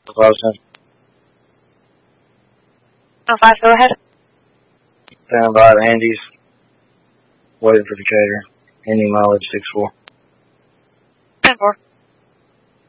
Closing. 05, go ahead. Stand by the Andes. Waiting for Decatur. Any mileage 64. 10-4.